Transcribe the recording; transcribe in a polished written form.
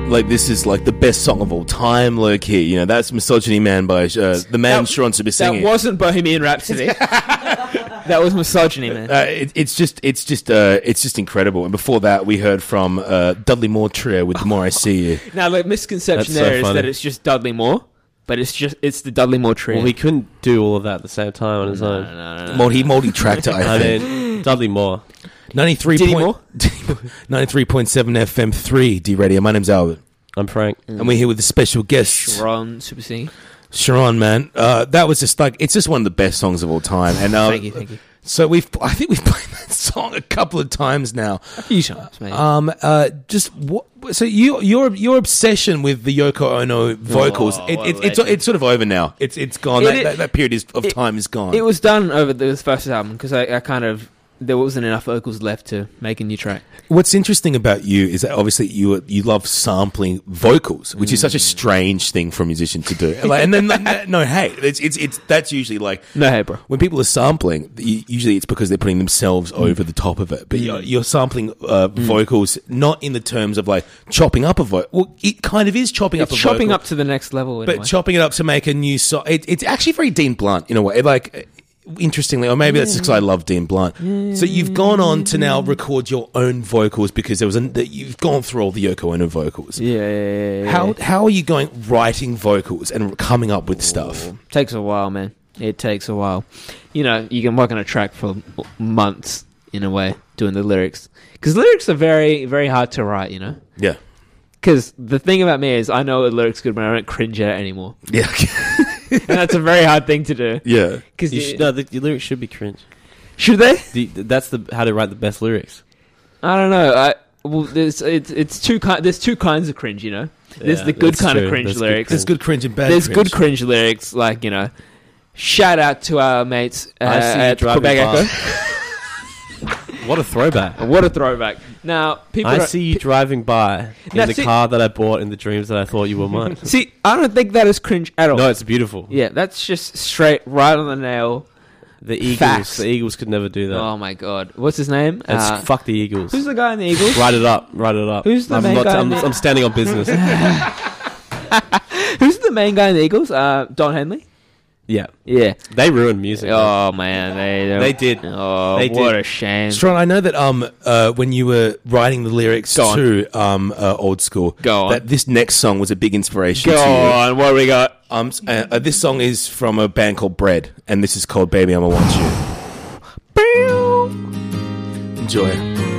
like this is like the best song of all time, low key. You know, that's Misogyny Man by the man Sharon to be singing. That wasn't Bohemian Rhapsody. That was Misogyny Man. It's just incredible. And before that, we heard from Dudley Moore Trio with "The More I See You." Now, the misconception there is that it's just Dudley Moore, but it's the Dudley Moore Trio. Well, he couldn't do all of that at the same time on his own. No. Multi-tracked, I think. Dudley Moore. 93.7 FM 3 D Radio. My name's Albert. I'm Frank. And we're here with a special guest. Sharon Super Singing. Sharon, man. That was just like, it's just one of the best songs of all time. And Thank you. So I think we've played that song a couple of times now. A few times, mate. So your obsession with the Yoko Ono vocals, it's sort of over now. It's gone. That period of time is gone. It was done over the first album because I kind of, there wasn't enough vocals left to make a new track. What's interesting about you is that obviously you love sampling vocals, which is such a strange thing for a musician to do. Like, and then no hate, it's that's usually like no hate, bro. When people are sampling, usually it's because they're putting themselves over the top of it. But you're sampling vocals not in the terms of like chopping up a vocal. Well, it kind of is chopping up a vocal. Chopping up to the next level, but chopping it up to make a new song. It's actually very Dean Blunt in a way, like. Interestingly, or maybe that's because I love Dean Blunt. So you've gone on to now record your own vocals because you've gone through all the Yoko Ono vocals. Yeah. How are you going writing vocals and coming up with stuff? Takes a while, man. It takes a while. You know, you can work on a track for months in a way doing the lyrics because lyrics are very, very hard to write. You know. Yeah. Because the thing about me is I know the lyrics good, but I don't cringe at it anymore. Yeah. And that's a very hard thing to do. Yeah. Because your lyrics should be cringe. Should they? That's how to write the best lyrics. I don't know. There's two kinds of cringe. You know, there's the good kind of cringe lyrics. There's good cringe and bad. There's good cringe lyrics, like, you know, shout out to our mates at Quebec Echo. What a throwback. What a throwback. Now, I see you driving by in the car that I bought in the dreams that I thought you were mine. See, I don't think that is cringe at all. No, it's beautiful. Yeah, that's just straight, right on the nail. The Eagles. Facts. The Eagles could never do that. Oh, my God. What's his name? Fuck the Eagles. Who's the guy in the Eagles? Write it up. Who's the main guy? I'm standing on business. Who's the main guy in the Eagles? Don Henley? Yeah. They ruined music. Oh, man. They did. Oh, what a shame. Strawn, I know that when you were writing the lyrics to Old School, that this next song was a big inspiration to you. Go on. What do we got? This song is from a band called Bread, and this is called Baby I'ma Want You. Enjoy.